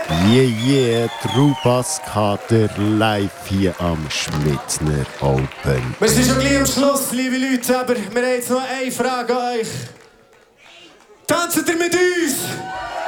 Yeah, Trubasskater live hier am Schmitzner Open. Wir sind schon gleich am Schluss, liebe Leute, aber wir haben jetzt noch eine Frage an euch. Tanzt ihr mit uns?